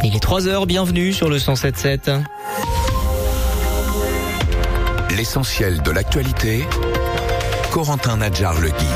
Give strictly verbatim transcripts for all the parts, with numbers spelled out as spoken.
Il est trois heures, bienvenue sur le cent sept sept. L'essentiel de l'actualité, Corentin Nadjar-Legui.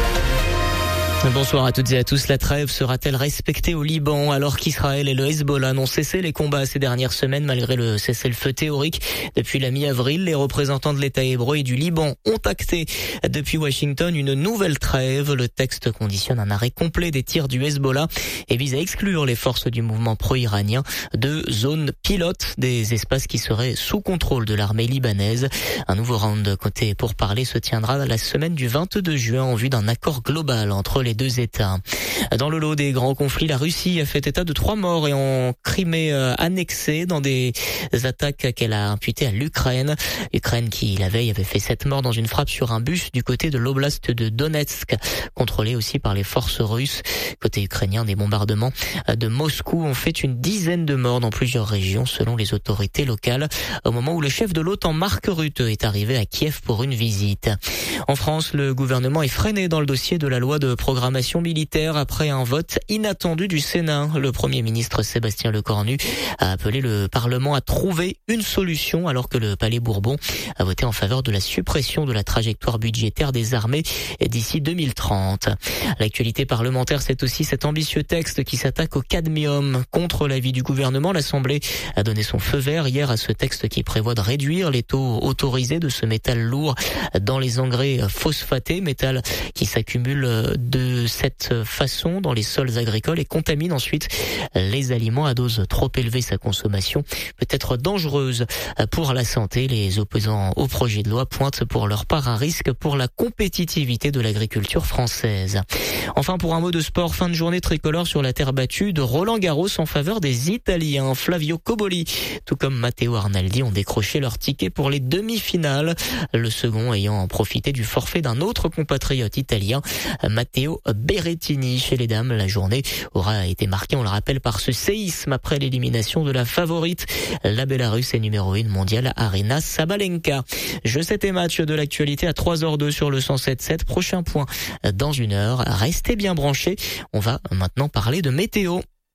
Bonsoir à toutes et à tous. La trêve sera-t-elle respectée au Liban alors qu'Israël et le Hezbollah n'ont cessé les combats ces dernières semaines malgré le cessez-le-feu théorique? Depuis la mi-avril, les représentants de l'État hébreu et du Liban ont acté depuis Washington une nouvelle trêve. Le texte conditionne un arrêt complet des tirs du Hezbollah et vise à exclure les forces du mouvement pro-iranien de zones pilotes, des espaces qui seraient sous contrôle de l'armée libanaise. Un nouveau round côté pourparlers se tiendra la semaine du vingt-deux juin en vue d'un accord global entre les deux États. Dans le lot des grands conflits, la Russie a fait état de trois morts et en Crimée euh, annexée dans des attaques qu'elle a imputées à l'Ukraine. L'Ukraine qui, la veille, avait fait sept morts dans une frappe sur un bus du côté de l'oblast de Donetsk, contrôlé aussi par les forces russes. Côté ukrainien, des bombardements de Moscou ont fait une dizaine de morts dans plusieurs régions, selon les autorités locales, au moment où le chef de l'OTAN, Mark Rutte, est arrivé à Kiev pour une visite. En France, le gouvernement est freiné dans le dossier de la loi de programmation militaire après un vote inattendu du Sénat. Le Premier ministre Sébastien Lecornu a appelé le Parlement à trouver une solution alors que le Palais Bourbon a voté en faveur de la suppression de la trajectoire budgétaire des armées d'ici deux mille trente. L'actualité parlementaire, c'est aussi cet ambitieux texte qui s'attaque au cadmium. Contre l'avis du gouvernement, l'Assemblée a donné son feu vert hier à ce texte qui prévoit de réduire les taux autorisés de ce métal lourd dans les engrais phosphatés, métal qui s'accumule de de cette façon dans les sols agricoles et contamine ensuite les aliments à dose trop élevée. Sa consommation peut être dangereuse pour la santé. Les opposants au projet de loi pointent pour leur part un risque pour la compétitivité de l'agriculture française. Enfin, pour un mot de sport, fin de journée tricolore sur la terre battue de Roland Garros en faveur des Italiens. Flavio Cobolli, tout comme Matteo Arnaldi, ont décroché leur ticket pour les demi-finales. Le second ayant profité du forfait d'un autre compatriote italien, Matteo Berrettini. Chez les dames, la journée aura été marquée, on le rappelle, par ce séisme après l'élimination de la favorite, la Bélarusse et numéro un mondiale Aryna Sabalenka. Je sais tes matchs de l'actualité à trois heures deux sur le cent sept sept. Prochain point dans une heure. Restez bien branchés. On va maintenant parler de météo.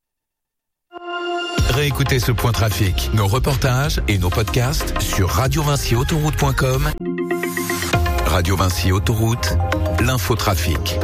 Réécoutez ce point trafic, nos reportages et nos podcasts sur radio vinci autoroute point com. Radio Vinci Autoroute, l'infotrafic.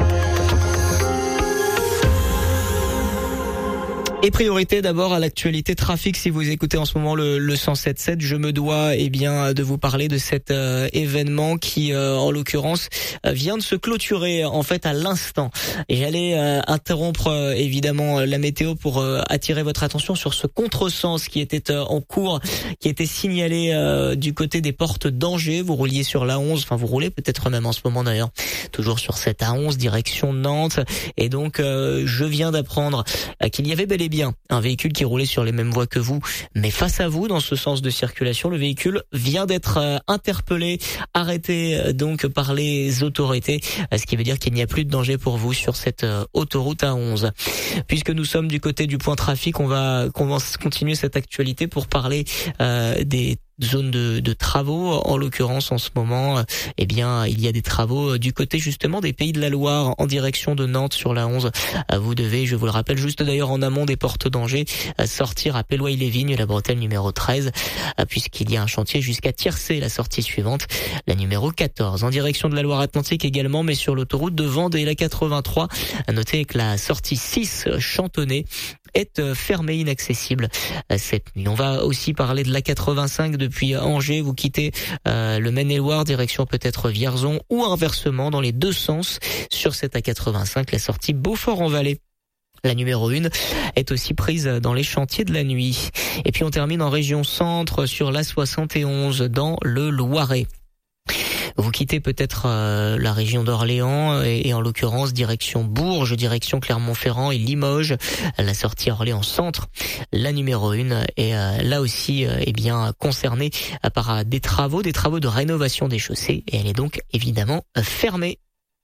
Et priorité d'abord à l'actualité trafic. Si vous écoutez en ce moment le, le cent sept sept, je me dois eh bien de vous parler de cet euh, événement qui, euh, en l'occurrence, euh, vient de se clôturer en fait à l'instant. Et j'allais euh, interrompre euh, évidemment la météo pour euh, attirer votre attention sur ce contresens qui était euh, en cours, qui était signalé euh, du côté des portes d'Angers. Vous rouliez sur l'A onze, enfin vous roulez peut-être même en ce moment d'ailleurs, toujours sur cette A onze direction Nantes. Et donc euh, je viens d'apprendre euh, qu'il y avait bel et bien un véhicule qui roulait sur les mêmes voies que vous, mais face à vous dans ce sens de circulation. Le véhicule vient d'être euh, interpellé, arrêté euh, donc par les autorités, euh, ce qui veut dire qu'il n'y a plus de danger pour vous sur cette euh, autoroute A onze. Puisque nous sommes du côté du point trafic, on va, on va continuer cette actualité pour parler euh, des zone de, de travaux. En l'occurrence, en ce moment, eh bien, il y a des travaux du côté justement des Pays de la Loire en direction de Nantes sur la onze. Vous devez, je vous le rappelle, juste d'ailleurs en amont des portes d'Angers, sortir à Péloy-les-Vignes, la bretelle numéro treize, puisqu'il y a un chantier jusqu'à Tiercé, la sortie suivante, la numéro quatorze. En direction de la Loire-Atlantique également, mais sur l'autoroute de Vendée, la quatre-vingt-trois. Notez que la sortie six Chantonnay est fermée, inaccessible cette nuit. On va aussi parler de la quatre-vingt-cinq depuis Angers. Vous quittez euh, le Maine-et-Loire, direction peut-être Vierzon, ou inversement dans les deux sens sur cette A quatre-vingt-cinq, la sortie Beaufort-en-Vallée. La numéro un est aussi prise dans les chantiers de la nuit. Et puis on termine en région centre sur l'A soixante et onze dans le Loiret. Vous quittez peut-être euh, la région d'Orléans et, et en l'occurrence direction Bourges, direction Clermont-Ferrand et Limoges. La sortie Orléans Centre, la numéro un, est euh, là aussi euh, eh bien concernée par des travaux, des travaux de rénovation des chaussées, et elle est donc évidemment euh, fermée.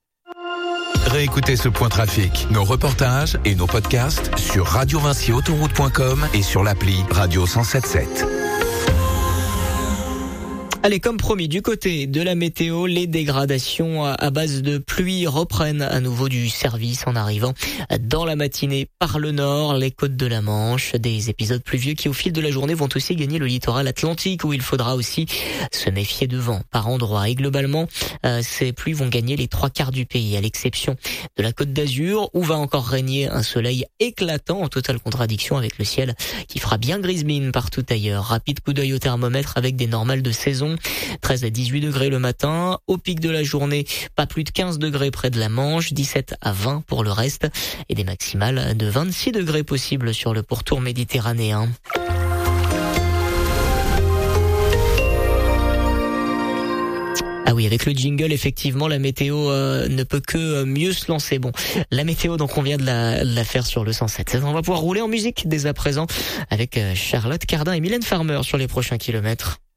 Réécoutez ce point trafic, nos reportages et nos podcasts sur radio vinci autoroute point com et sur l'appli Radio cent sept sept. Allez, comme promis, du côté de la météo, les dégradations à base de pluie reprennent à nouveau du service en arrivant dans la matinée par le nord, les côtes de la Manche. Des épisodes pluvieux qui, au fil de la journée, vont aussi gagner le littoral atlantique où il faudra aussi se méfier de vent par endroits. Et globalement, euh, ces pluies vont gagner les trois quarts du pays, à l'exception de la Côte d'Azur où va encore régner un soleil éclatant en totale contradiction avec le ciel qui fera bien grise mine partout ailleurs. Rapide coup d'œil au thermomètre avec des normales de saison. treize à dix-huit degrés le matin. Au pic de la journée, pas plus de quinze degrés près de la Manche, dix-sept à vingt pour le reste et des maximales de vingt-six degrés possibles sur le pourtour méditerranéen. Ah oui, avec le jingle, effectivement, la météo euh, ne peut que mieux se lancer. Bon, la météo, donc on vient de la, de la faire sur le cent sept. On va pouvoir rouler en musique dès à présent avec Charlotte Cardin et Mylène Farmer sur les prochains kilomètres.